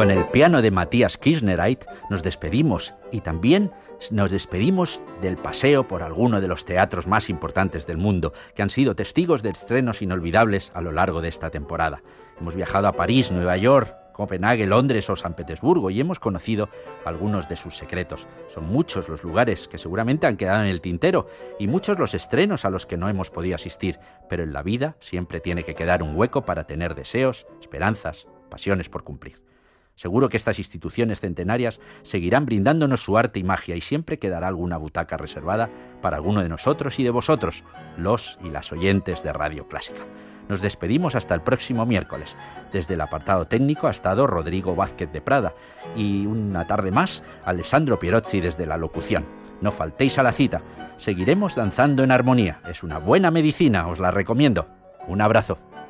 Con el piano de Matthias Kirchnereit nos despedimos y también nos despedimos del paseo por alguno de los teatros más importantes del mundo, que han sido testigos de estrenos inolvidables a lo largo de esta temporada. Hemos viajado a París, Nueva York, Copenhague, Londres o San Petersburgo y hemos conocido algunos de sus secretos. Son muchos los lugares que seguramente han quedado en el tintero y muchos los estrenos a los que no hemos podido asistir, pero en la vida siempre tiene que quedar un hueco para tener deseos, esperanzas, pasiones por cumplir. Seguro que estas instituciones centenarias seguirán brindándonos su arte y magia y siempre quedará alguna butaca reservada para alguno de nosotros y de vosotros, los y las oyentes de Radio Clásica. Nos despedimos hasta el próximo miércoles. Desde el apartado técnico ha estado Rodrigo Vázquez de Prada y una tarde más, Alessandro Pierozzi desde la locución. No faltéis a la cita. Seguiremos danzando en armonía. Es una buena medicina, os la recomiendo. Un abrazo.